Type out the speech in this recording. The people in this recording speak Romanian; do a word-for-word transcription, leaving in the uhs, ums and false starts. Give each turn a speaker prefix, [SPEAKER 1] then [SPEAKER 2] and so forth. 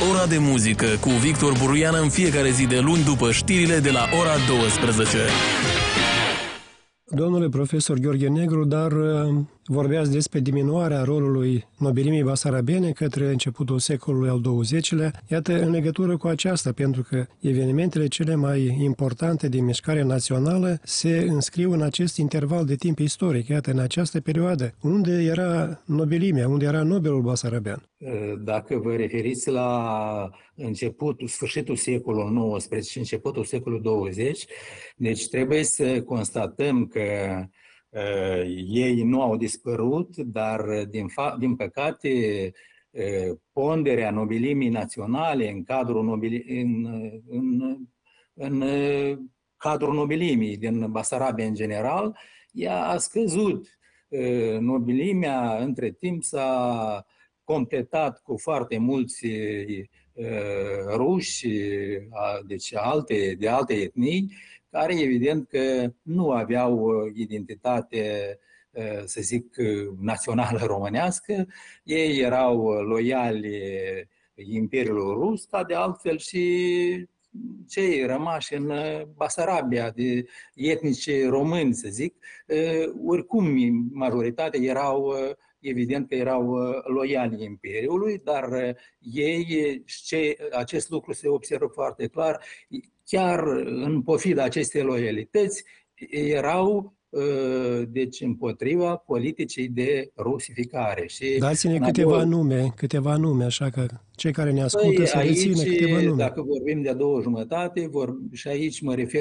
[SPEAKER 1] Ora de muzică cu Victor Buruian în fiecare zi de luni după știrile de la ora douăsprezece.
[SPEAKER 2] Domnule profesor Gheorghe Negru, dar vorbeați despre diminuarea rolului nobilimii basarabiene către începutul secolului al douăzecilea. Iată, în legătură cu aceasta, pentru că evenimentele cele mai importante din mișcarea națională se înscriu în acest interval de timp istoric, iată, în această perioadă. Unde era nobilimea, unde era nobelul basarabean?
[SPEAKER 3] Dacă vă referiți la începutul, sfârșitul secolului nouăsprezece și începutul secolului douăzeci, deci trebuie să constatăm că uh, ei nu au dispărut, dar din, fa- din păcate uh, ponderea nobilimii naționale în cadrul, nobili- în, în, în, în cadrul nobilimii din Basarabia în general, ea a scăzut. Uh, nobilimea între timp s-a completat cu foarte mulți uh, ruși, uh, deci alte, de alte etnii, care evident că nu aveau identitate, uh, să zic, națională românească. Ei erau loiali Imperiului Rus, ca de altfel și cei rămași în Basarabia, de etnici români, să zic, uh, oricum majoritatea erau evident că erau loiali Imperiului, dar ei, ce, acest lucru se observă foarte clar, chiar în pofida acestei loialități, erau deci împotriva politicii de rusificare. Și
[SPEAKER 2] dați-ne câteva două... nume, câteva nume, așa că cei care ne ascultă păi, să rețină câteva nume.
[SPEAKER 3] Dacă vorbim de a doua jumătate, vor, și aici mă refer